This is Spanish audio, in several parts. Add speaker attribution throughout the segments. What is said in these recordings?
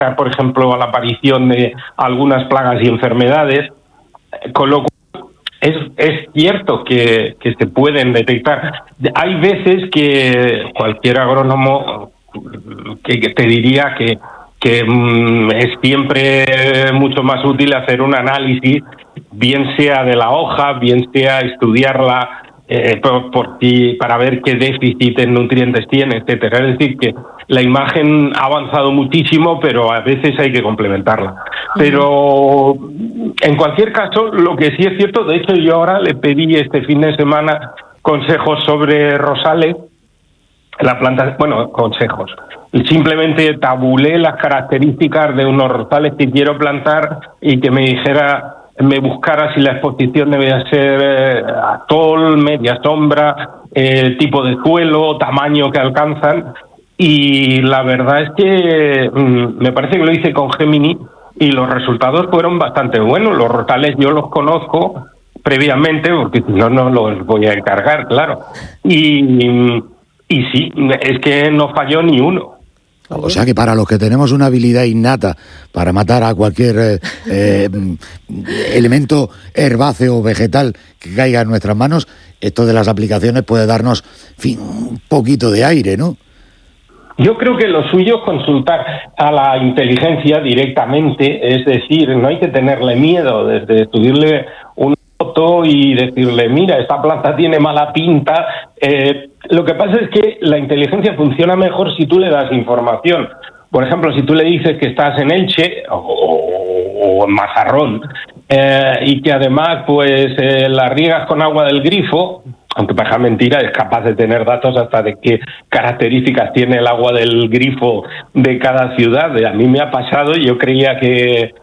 Speaker 1: por ejemplo, a la aparición de algunas plagas y enfermedades, con lo cual es cierto que se pueden detectar. Hay veces que cualquier agrónomo que te diría que es siempre mucho más útil hacer un análisis, bien sea de la hoja, bien sea estudiarla por ti, para ver qué déficit en nutrientes tiene, etcétera. Es decir, que la imagen ha avanzado muchísimo, pero a veces hay que complementarla. Pero en cualquier caso, lo que sí es cierto, de hecho yo ahora le pedí este fin de semana consejos sobre rosales, la planta, bueno, consejos. Simplemente tabulé las características de unos rosales que quiero plantar y que me buscara si la exposición debía ser atol, media sombra, el tipo de suelo, tamaño que alcanzan. Y la verdad es que me parece que lo hice con Gemini y los resultados fueron bastante buenos. Los rosales yo los conozco previamente, porque si no, no los voy a encargar, claro. Y sí, es que no falló ni uno.
Speaker 2: O sea que para los que tenemos una habilidad innata para matar a cualquier elemento herbáceo o vegetal que caiga en nuestras manos, esto de las aplicaciones puede darnos, en fin, un poquito de aire, ¿no?
Speaker 1: Yo creo que lo suyo es consultar a la inteligencia directamente, es decir, no hay que tenerle miedo, desde subirle una foto y decirle, mira, esta planta tiene mala pinta. Lo que pasa es que la inteligencia funciona mejor si tú le das información. Por ejemplo, si tú le dices que estás en Elche o en Mazarrón y que además pues la riegas con agua del grifo, aunque parezca mentira, es capaz de tener datos hasta de qué características tiene el agua del grifo de cada ciudad. A mí me ha pasado, yo creía que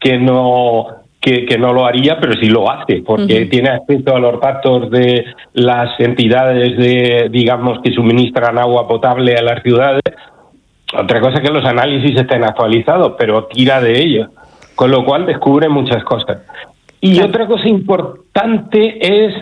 Speaker 1: no lo haría, pero sí lo hace, porque tiene acceso a los datos de las entidades digamos, que suministran agua potable a las ciudades. Otra cosa es que los análisis estén actualizados, pero tira de ellos, con lo cual descubre muchas cosas. Y otra cosa importante es,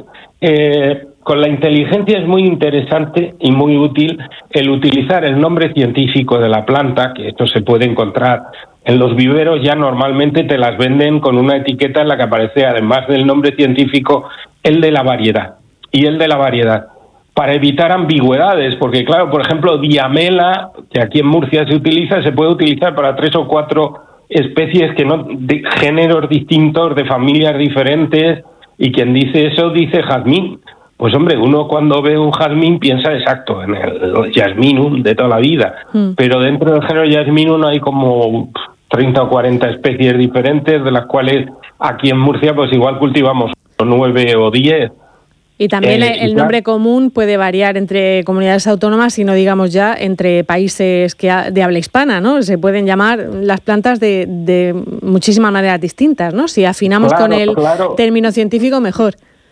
Speaker 1: con la inteligencia es muy interesante y muy útil el utilizar el nombre científico de la planta, que esto se puede encontrar en los viveros, ya normalmente te las venden con una etiqueta en la que aparece, además del nombre científico, el de la variedad y el de la variedad, para evitar ambigüedades, porque claro, por ejemplo, diamela, que aquí en Murcia se utiliza, se puede utilizar para 3 o 4 especies que no, de géneros distintos, de familias diferentes, y quien dice eso dice jazmín. Pues hombre, uno cuando ve un jazmín piensa exacto en el jasminum de toda la vida, pero dentro del género jasminum hay como 30 o 40 especies diferentes, de las cuales aquí en Murcia pues igual cultivamos 9 o 10.
Speaker 3: Y también el nombre común puede variar entre comunidades autónomas y no digamos ya entre países de habla hispana, ¿no? Se pueden llamar las plantas de muchísimas maneras distintas, ¿no? Si afinamos con el término científico, mejor.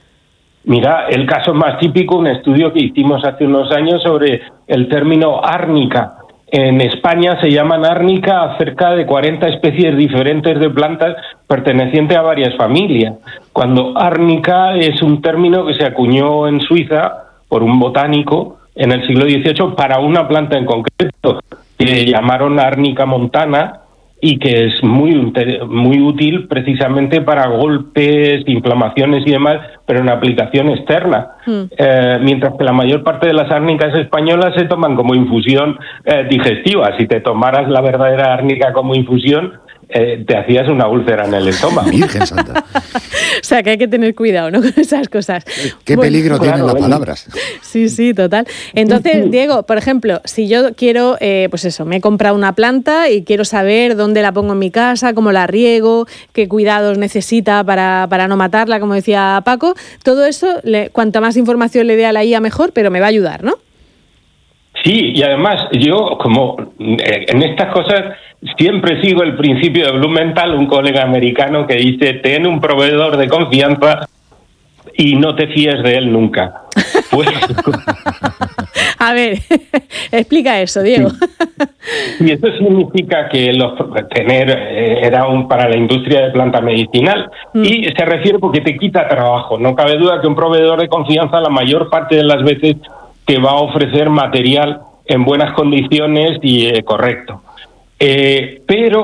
Speaker 1: Mira, el caso más típico, un estudio que hicimos hace unos años sobre el término árnica. En España se llaman árnica a cerca de 40 especies diferentes de plantas pertenecientes a varias familias, cuando árnica es un término que se acuñó en Suiza por un botánico en el siglo XVIII para una planta en concreto, que llamaron árnica montana, y que es muy útil precisamente para golpes, inflamaciones y demás, pero en aplicación externa. Mientras que la mayor parte de las árnicas españolas se toman como infusión digestiva. Si te tomaras la verdadera árnica como infusión, te hacías una úlcera en el estómago.
Speaker 2: Virgen Santa.
Speaker 3: O sea que hay que tener cuidado, ¿no?, con esas cosas.
Speaker 2: Qué peligro tienen las palabras.
Speaker 3: Sí, total. Entonces, Diego, por ejemplo, si yo quiero, pues eso, me he comprado una planta y quiero saber dónde la pongo en mi casa, cómo la riego, qué cuidados necesita para no matarla, como decía Paco, todo eso, cuanta más información le dé a la IA mejor, pero me va a ayudar, ¿no?
Speaker 1: Sí, y además yo, como en estas cosas, siempre sigo el principio de Blumenthal, un colega americano que dice, ten un proveedor de confianza y no te fíes de él nunca. Pues,
Speaker 3: a ver, explica eso, Diego.
Speaker 1: Y eso significa que era para la industria de planta medicinal, y se refiere porque te quita trabajo. No cabe duda que un proveedor de confianza la mayor parte de las veces te va a ofrecer material en buenas condiciones y correcto. pero